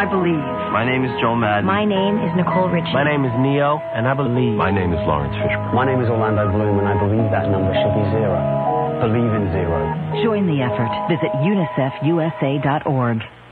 believe. My name is Joel Madden. My name is Nicole Richie. My name is Neo, and I believe. My name is Lawrence Fishburne. My name is Orlando Bloom, and I believe that number should be 0. Believe in 0. Join the effort. Visit unicefusa.org.